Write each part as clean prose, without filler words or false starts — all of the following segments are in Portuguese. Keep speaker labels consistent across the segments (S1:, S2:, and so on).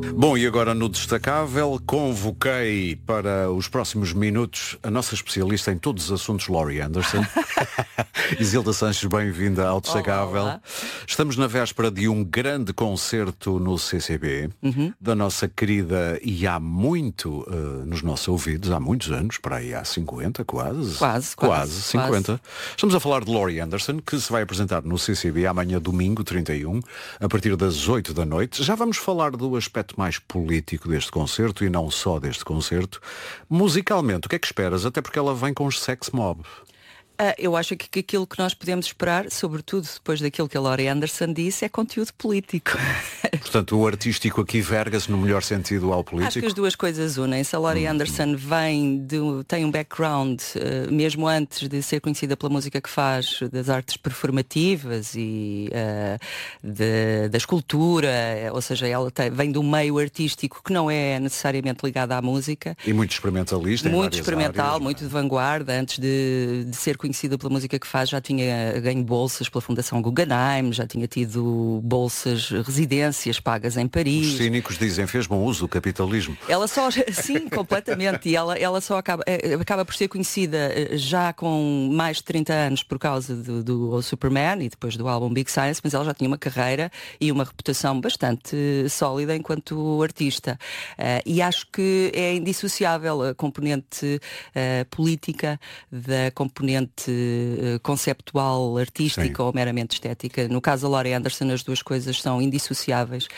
S1: Bom, e agora no Destacável, convoquei para os próximos minutos a nossa especialista em todos os assuntos, Laurie Anderson. Isilda Sanches, bem-vinda ao Destacável.
S2: Olá.
S1: Estamos na véspera de um grande concerto no CCB, da nossa querida, e há muito nos nossos ouvidos, há muitos anos, para aí há 50 quase 50. Estamos a falar de Laurie Anderson, que se vai apresentar no CCB amanhã, domingo 31, a partir das 8 da noite. Já vamos falar do aspecto mais político deste concerto e não só deste concerto. Musicalmente, o que é que esperas? Até porque ela vem com os Sex Mob.
S2: Eu acho que aquilo que nós podemos esperar, sobretudo depois daquilo que a Laurie Anderson disse, é conteúdo político.
S1: Portanto, o artístico aqui verga-se no melhor sentido ao político?
S2: Acho que as duas coisas unem-se. A Laurie Anderson tem um background, mesmo antes de ser conhecida pela música que faz, das artes performativas e da escultura, ou seja, ela vem de um meio artístico que não é necessariamente ligado à música.
S1: E muito experimentalista.
S2: Muito experimental,
S1: áreas,
S2: muito de vanguarda. Antes de ser conhecida pela música que faz, já tinha ganho bolsas pela Fundação Guggenheim, já tinha tido bolsas, residências pagas em Paris.
S1: Os cínicos dizem, fez bom uso do capitalismo.
S2: Ela só, sim, completamente. E ela só acaba por ser conhecida já com mais de 30 anos por causa do Superman e depois do álbum Big Science, mas ela já tinha uma carreira e uma reputação bastante sólida enquanto artista. E acho que é indissociável a componente política da componente conceptual, artística, sim, ou meramente estética. No caso da Laurie Anderson, as duas coisas são indissociáveis.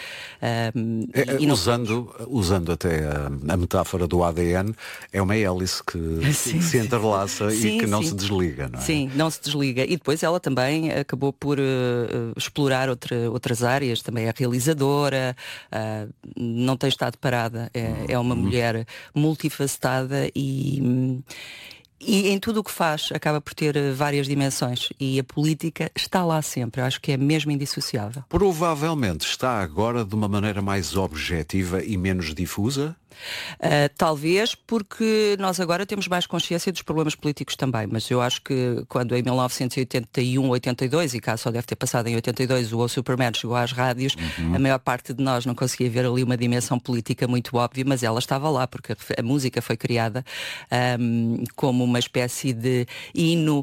S1: Usando até a metáfora do ADN, é uma hélice que se entrelaça e que não se desliga, não é?
S2: Sim, não se desliga. E depois ela também acabou por explorar outras áreas, também é realizadora, não tem estado parada, é uma mulher multifacetada e em tudo o que faz acaba por ter várias dimensões e a política está lá sempre. Eu acho que é mesmo indissociável.
S1: Provavelmente está agora de uma maneira mais objetiva e menos difusa?
S2: Talvez porque nós agora temos mais consciência dos problemas políticos também, mas eu acho que quando em 1981, 82, e cá só deve ter passado em 82, o Superman chegou às rádios, a maior parte de nós não conseguia ver ali uma dimensão política muito óbvia, mas ela estava lá porque a música foi criada como uma espécie de hino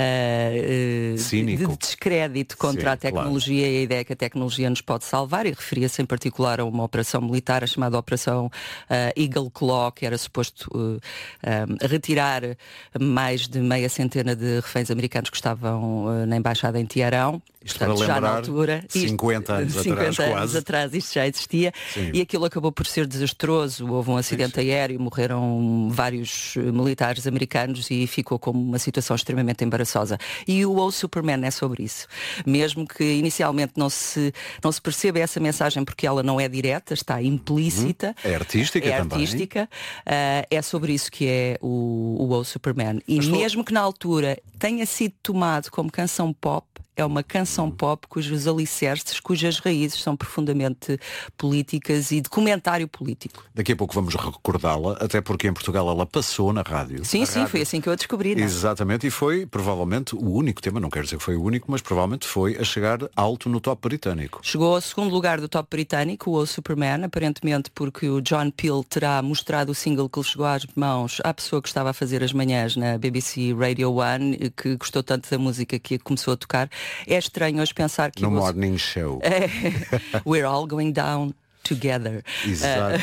S2: de descrédito contra a tecnologia, claro, e a ideia que a tecnologia nos pode salvar, e referia-se em particular a uma operação militar, a chamada Operação Eagle Claw, que era suposto retirar mais de meia centena de reféns americanos que estavam na embaixada em Teherão.
S1: Isto portanto, para lembrar, já na altura, 50 anos
S2: atrás isto já existia. Sim. E aquilo acabou por ser desastroso. Houve um acidente aéreo, morreram vários militares americanos e ficou como uma situação extremamente embaraçosa. E o Superman é sobre isso. Mesmo que inicialmente não se perceba essa mensagem porque ela não é direta, está implícita.
S1: É artística também.
S2: Artística. É sobre isso que é o Superman. E mas mesmo que na altura tenha sido tomado como canção pop, é uma canção pop cujos alicerces, cujas raízes são profundamente políticas e de comentário político.
S1: Daqui a pouco vamos recordá-la, até porque em Portugal ela passou na rádio.
S2: Sim, foi assim que eu a descobri. Não?
S1: Exatamente, e foi provavelmente o único tema, não quero dizer que foi o único, mas provavelmente foi a chegar alto no top britânico.
S2: Chegou ao segundo lugar do top britânico, o Superman, aparentemente porque o John Peel terá mostrado o single que lhe chegou às mãos à pessoa que estava a fazer as manhãs na BBC Radio 1, que gostou tanto da música que começou a tocar. É estranho hoje pensar que...
S1: No Morning Show.
S2: We're all going down together.
S1: Exato.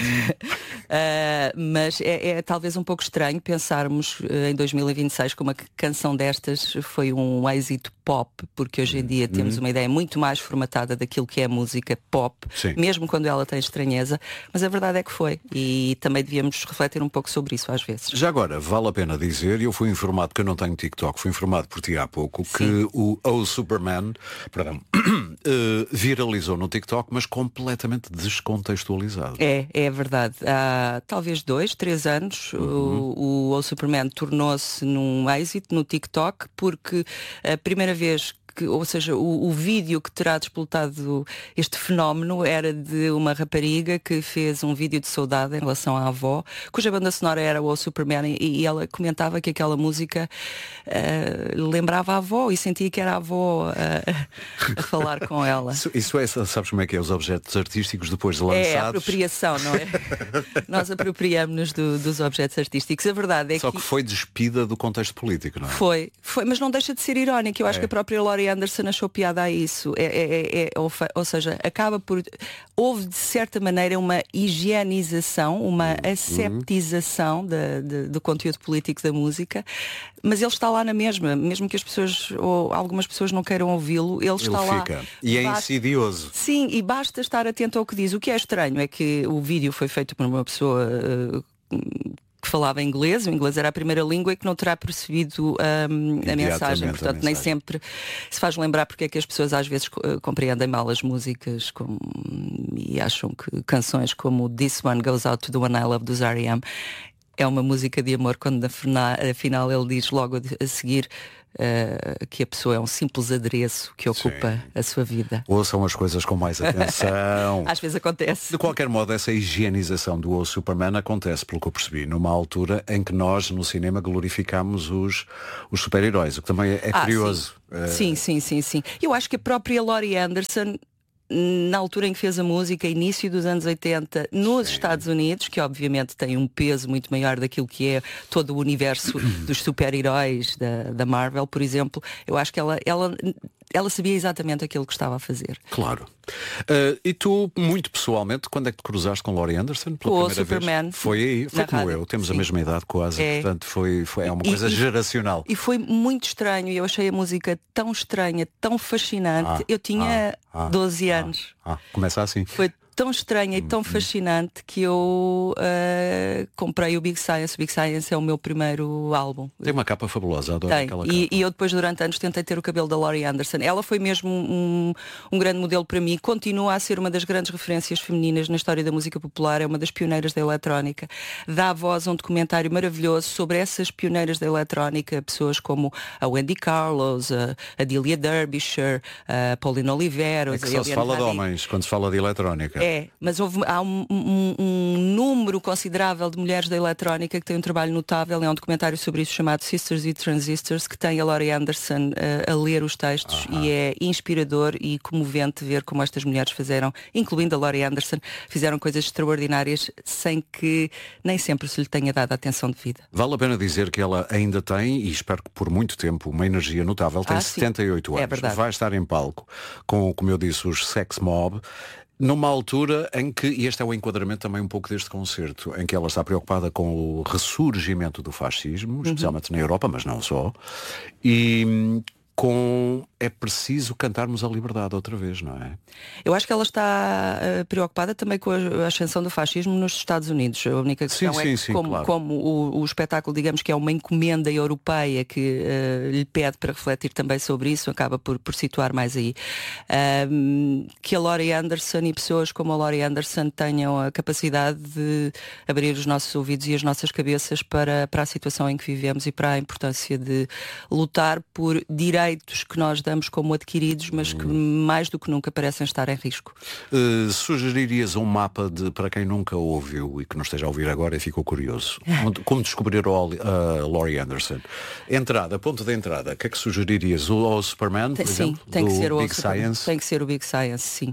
S2: Mas é talvez um pouco estranho pensarmos em 2026 que uma canção destas foi um êxito pop, porque hoje em dia temos uma ideia muito mais formatada daquilo que é música pop, sim, mesmo quando ela tem estranheza, mas a verdade é que foi, e também devíamos refletir um pouco sobre isso às vezes.
S1: Já agora, vale a pena dizer, eu fui informado, que eu não tenho TikTok, fui informado por ti há pouco, sim, que o Superman, viralizou no TikTok, mas completamente descontextualizado.
S2: É verdade. Há talvez 2, 3 anos o Superman tornou-se num êxito no TikTok porque a primeira vez ou seja, o vídeo que terá disputado este fenómeno era de uma rapariga que fez um vídeo de saudade em relação à avó, cuja banda sonora era o Superman, e ela comentava que aquela música lembrava a avó e sentia que era a avó a falar com ela.
S1: Isso é, sabes como é que é? Os objetos artísticos depois de lançados.
S2: É a apropriação, não é? Nós apropriamos-nos dos objetos artísticos. A verdade é
S1: Só que foi despida do contexto político, não é?
S2: Foi, mas não deixa de ser irónico. Eu acho que a própria Laurie Anderson achou piada a isso. Ou seja, acaba por... Houve, de certa maneira, uma higienização, uma aseptização do conteúdo político da música, mas ele está lá na mesma. Mesmo que as pessoas, ou algumas pessoas não queiram ouvi-lo, ele está
S1: fica lá. E é insidioso.
S2: Sim, e basta estar atento ao que diz. O que é estranho é que o vídeo foi feito por uma pessoa que falava inglês, o inglês era a primeira língua, e que não terá percebido a mensagem. Portanto, nem sempre se faz lembrar porque é que as pessoas às vezes compreendem mal as músicas e acham que canções como This One Goes Out to the One I Love dos R.E.M. é uma música de amor, quando afinal ele diz logo a seguir que a pessoa é um simples adereço que ocupa a sua vida.
S1: Ouçam as coisas com mais atenção.
S2: Às vezes acontece.
S1: De qualquer modo, essa higienização do Superman acontece, pelo que eu percebi, numa altura em que nós no cinema glorificamos os super-heróis, o que também é curioso.
S2: Sim. Eu acho que a própria Laurie Anderson, na altura em que fez a música, início dos anos 80, nos Estados Unidos, que obviamente tem um peso muito maior daquilo que é todo o universo dos super-heróis da Marvel, por exemplo, eu acho que ela sabia exatamente aquilo que estava a fazer.
S1: Claro. E tu, muito pessoalmente, quando é que te cruzaste com Laurie Anderson? Pela primeira
S2: Superman.
S1: Vez? Foi aí, foi como eu. Temos a mesma idade quase, portanto é uma coisa geracional.
S2: E foi muito estranho, e eu achei a música tão estranha, tão fascinante. Eu tinha 12 anos.
S1: Começa assim.
S2: Foi tão estranha e tão fascinante que eu comprei o Big Science. O Big Science é o meu primeiro álbum.
S1: Tem uma capa fabulosa, adoro aquela capa.
S2: E eu depois, durante anos, tentei ter o cabelo da Laurie Anderson. Ela foi mesmo um grande modelo para mim. Continua a ser uma das grandes referências femininas na história da música popular. É uma das pioneiras da eletrónica. Dá voz a um documentário maravilhoso sobre essas pioneiras da eletrónica. Pessoas como a Wendy Carlos, a Delia Derbyshire, a Paulina Oliveira.
S1: É que só se fala de homens quando se fala de eletrónica.
S2: Mas há um número considerável de mulheres da eletrónica que têm um trabalho notável. É um documentário sobre isso chamado Sisters e Transistors, que tem a Laurie Anderson a ler os textos, e é inspirador e comovente ver como estas mulheres fizeram, incluindo a Laurie Anderson, fizeram coisas extraordinárias sem que nem sempre se lhe tenha dado a atenção devida.
S1: Vale a pena dizer que ela ainda tem, e espero que por muito tempo, uma energia notável. Tem 78 anos.
S2: É verdade.
S1: Vai estar em palco com, como eu disse, os Sex Mob, numa altura em que, e este é o enquadramento também um pouco deste concerto, em que ela está preocupada com o ressurgimento do fascismo, especialmente na Europa, mas não só, e é preciso cantarmos a liberdade outra vez, não é?
S2: Eu acho que ela está preocupada também com a ascensão do fascismo nos Estados Unidos. A única questão como o espetáculo, digamos que é uma encomenda europeia que lhe pede para refletir também sobre isso, acaba por situar mais aí. Que a Laurie Anderson e pessoas como a Laurie Anderson tenham a capacidade de abrir os nossos ouvidos e as nossas cabeças para a situação em que vivemos e para a importância de lutar por direitos que nós damos como adquiridos, mas que mais do que nunca parecem estar em risco.
S1: Sugeririas um mapa para quem nunca ouviu e que não esteja a ouvir agora e ficou curioso? Como descobrir a Laurie Anderson? Ponto de entrada, o que é que sugeririas? O Superman, por exemplo?
S2: Tem que ser o
S1: Big Science?
S2: Tem que ser o Big Science, sim.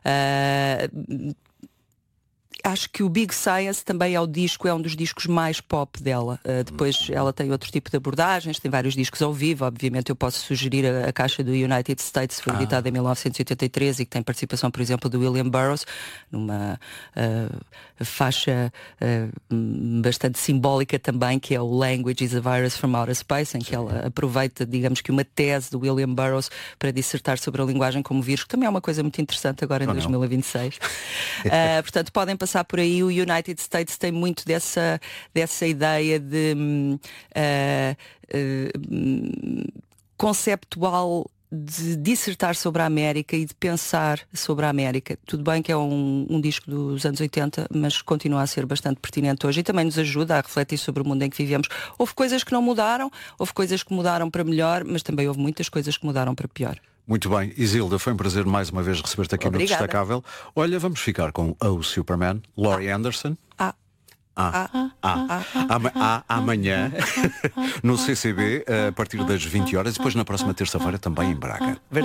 S2: Acho que o Big Science também é um dos discos mais pop dela. Depois ela tem outro tipo de abordagens, tem vários discos ao vivo. Obviamente eu posso sugerir a caixa do United States, foi editada em 1983 e que tem participação, por exemplo, do William Burroughs, numa faixa bastante simbólica também, que é o Language is a Virus from Outer Space, em que ela aproveita, digamos que uma tese do William Burroughs para dissertar sobre a linguagem como vírus, que também é uma coisa muito interessante agora em 2026. Portanto, podem passar por aí. O United States tem muito dessa ideia de conceptual, de dissertar sobre a América e de pensar sobre a América. Tudo bem que é um disco dos anos 80, mas continua a ser bastante pertinente hoje e também nos ajuda a refletir sobre o mundo em que vivemos. Houve coisas que não mudaram, houve coisas que mudaram para melhor, mas também houve muitas coisas que mudaram para pior.
S1: Muito bem. Isilda, foi um prazer mais uma vez receber-te aqui no Destacável. Olha, vamos ficar com o Superman, Laurie Anderson. Amanhã no CCB a partir das 20 horas e depois na próxima terça-feira também em Braga.